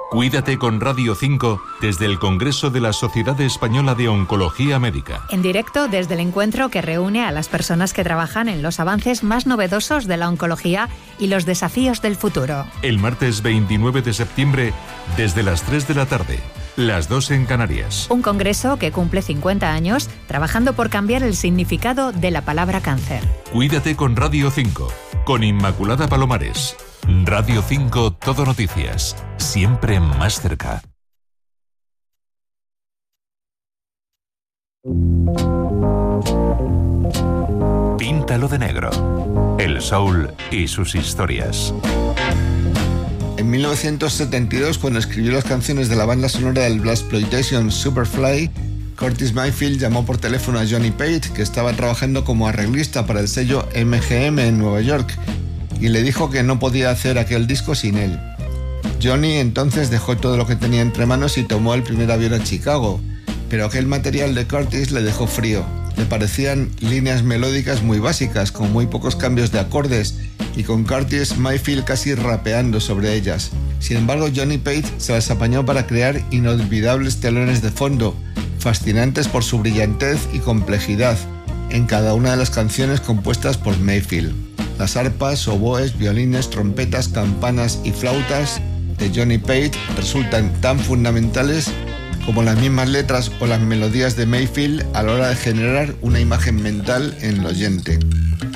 Cuídate con Radio 5 desde el Congreso de la Sociedad Española de Oncología Médica. En directo desde el encuentro que reúne a las personas que trabajan en los avances más novedosos de la oncología y los desafíos del futuro. El martes 29 de septiembre desde las 3 de la tarde, las 2 en Canarias. Un congreso que cumple 50 años trabajando por cambiar el significado de la palabra cáncer. Cuídate con Radio 5, con Inmaculada Palomares. Radio 5 Todo Noticias, siempre más cerca. Píntalo de negro. El soul y sus historias. En 1972, cuando escribió las canciones de la banda sonora del Blaxploitation Superfly, Curtis Mayfield llamó por teléfono a Johnny Pate, que estaba trabajando como arreglista para el sello MGM en Nueva York, y le dijo que no podía hacer aquel disco sin él. Johnny entonces dejó todo lo que tenía entre manos y tomó el primer avión a Chicago, pero aquel material de Curtis le dejó frío. Le parecían líneas melódicas muy básicas, con muy pocos cambios de acordes, y con Curtis Mayfield casi rapeando sobre ellas. Sin embargo, Johnny Pate se las apañó para crear inolvidables telones de fondo, fascinantes por su brillantez y complejidad, en cada una de las canciones compuestas por Mayfield. Las arpas, oboes, violines, trompetas, campanas y flautas de Johnny Pate resultan tan fundamentales como las mismas letras o las melodías de Mayfield a la hora de generar una imagen mental en el oyente.